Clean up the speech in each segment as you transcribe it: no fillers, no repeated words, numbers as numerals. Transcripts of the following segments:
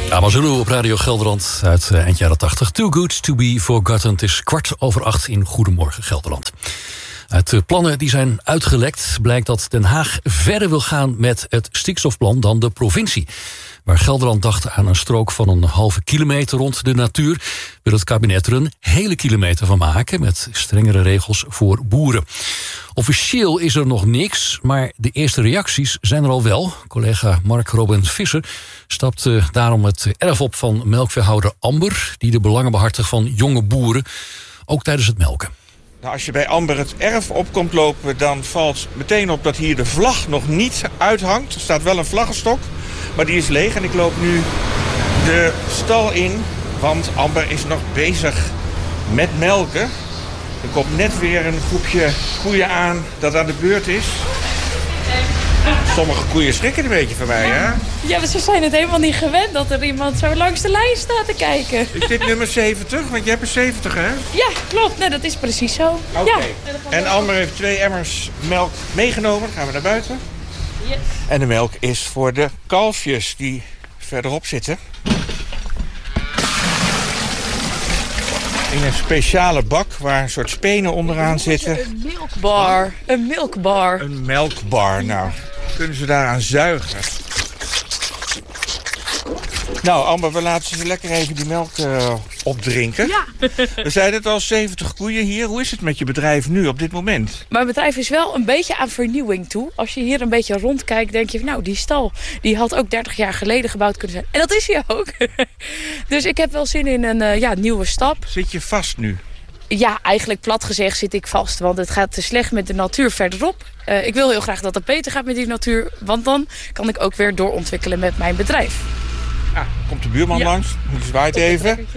Amazulu op Radio Gelderland uit eind jaren 80. Too Good To Be Forgotten. Het is 7:15 in Goedemorgen Gelderland. Uit de plannen die zijn uitgelekt blijkt dat Den Haag verder wil gaan met het stikstofplan dan de provincie. Waar Gelderland dacht aan een strook van een halve kilometer rond de natuur, wil het kabinet er een hele kilometer van maken met strengere regels voor boeren. Officieel is er nog niks, maar de eerste reacties zijn er al wel. Collega Mark Robin Visser stapt daarom het erf op van melkveehouder Amber, die de belangen behartigt van jonge boeren, ook tijdens het melken. Nou, als je bij Amber het erf op komt lopen, dan valt meteen op dat hier de vlag nog niet uithangt. Er staat wel een vlaggenstok, maar die is leeg. En ik loop nu de stal in, want Amber is nog bezig met melken. Er komt net weer een groepje koeien aan dat aan de beurt is. Sommige koeien schrikken een beetje van mij, hè? Ja, maar ze zijn het helemaal niet gewend dat er iemand zo langs de lijn staat te kijken. Is dit nummer 70? Want je hebt er 70, hè? Ja, klopt. Nee, dat is precies zo. Oké. Ja. En Amber heeft 2 emmers melk meegenomen. Dan gaan we naar buiten. Yes. En de melk is voor de kalfjes die verderop zitten. In een speciale bak waar een soort spenen onderaan zitten. Een milkbar. Een milkbar. Een melkbar. Nou, kunnen ze daaraan zuigen. Nou, Amber, we laten ze lekker even die melk opdrinken. Ja. We zeiden het al, 70 koeien hier. Hoe is het met je bedrijf nu op dit moment? Mijn bedrijf is wel een beetje aan vernieuwing toe. Als je hier een beetje rondkijkt, denk je, nou, die stal die had ook 30 jaar geleden gebouwd kunnen zijn. En dat is hij ook. Dus ik heb wel zin in een nieuwe stap. Zit je vast nu? Ja, eigenlijk plat gezegd zit ik vast. Want het gaat te slecht met de natuur verderop. Ik wil heel graag dat het beter gaat met die natuur. Want dan kan ik ook weer doorontwikkelen met mijn bedrijf. Ah, komt de buurman langs. Die zwaait even.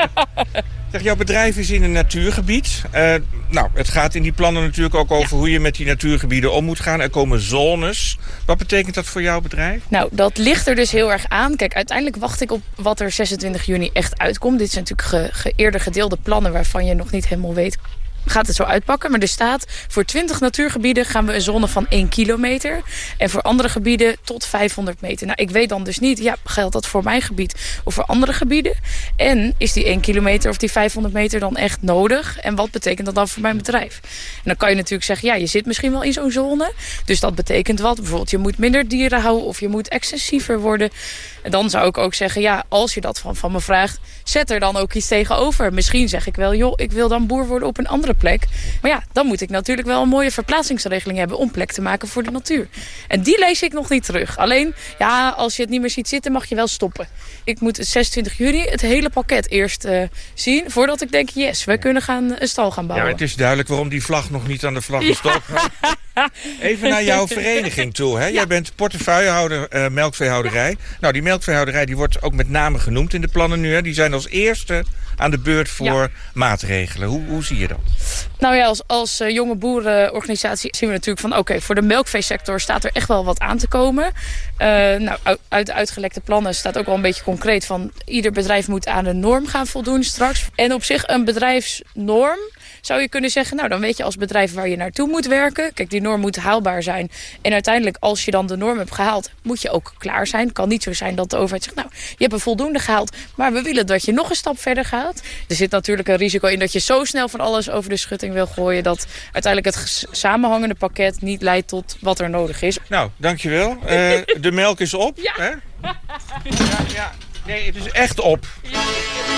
Zeg, jouw bedrijf is in een natuurgebied. Nou, het gaat in die plannen natuurlijk ook over hoe je met die natuurgebieden om moet gaan. Er komen zones. Wat betekent dat voor jouw bedrijf? Nou, dat ligt er dus heel erg aan. Kijk, uiteindelijk wacht ik op wat er 26 juni echt uitkomt. Dit zijn natuurlijk eerder gedeelde plannen waarvan je nog niet helemaal weet. Gaat het zo uitpakken, maar er staat voor 20 natuurgebieden gaan we een zone van 1 kilometer. En voor andere gebieden tot 500 meter. Nou, ik weet dan dus niet, ja, geldt dat voor mijn gebied of voor andere gebieden? En is die 1 kilometer of die 500 meter dan echt nodig? En wat betekent dat dan voor mijn bedrijf? En dan kan je natuurlijk zeggen, ja, je zit misschien wel in zo'n zone. Dus dat betekent wat? Bijvoorbeeld, je moet minder dieren houden of je moet excessiever worden. En dan zou ik ook zeggen, ja, als je dat van me vraagt, zet er dan ook iets tegenover. Misschien zeg ik wel, joh, ik wil dan boer worden op een andere plek. Maar ja, dan moet ik natuurlijk wel een mooie verplaatsingsregeling hebben om plek te maken voor de natuur. En die lees ik nog niet terug. Alleen, ja, als je het niet meer ziet zitten, mag je wel stoppen. Ik moet 26 juli het hele pakket eerst zien, voordat ik denk, yes, we kunnen een stal gaan bouwen. Ja, het is duidelijk waarom die vlag nog niet aan de vlaggenstok hangt. Even naar jouw vereniging toe. Hè? Ja. Jij bent portefeuillehouder melkveehouderij. Nou, die melkveehouderij die wordt ook met name genoemd in de plannen nu. Hè? Die zijn als eerste aan de beurt voor maatregelen. Hoe zie je dat? Nou ja, als jonge boerenorganisatie zien we natuurlijk van, oké, voor de melkveesector staat er echt wel wat aan te komen. Nou, uit de uitgelekte plannen staat ook wel een beetje concreet van, ieder bedrijf moet aan een norm gaan voldoen straks. En op zich een bedrijfsnorm zou je kunnen zeggen, nou, dan weet je als bedrijf waar je naartoe moet werken. Kijk, die norm moet haalbaar zijn. En uiteindelijk, als je dan de norm hebt gehaald, moet je ook klaar zijn. Het kan niet zo zijn dat de overheid zegt, nou, je hebt een voldoende gehaald, maar we willen dat je nog een stap verder gaat. Er zit natuurlijk een risico in dat je zo snel van alles over de schutting wil gooien, dat uiteindelijk het samenhangende pakket niet leidt tot wat er nodig is. Nou, dankjewel. De melk is op. Ja. Hè? Ja. Nee, het is echt op.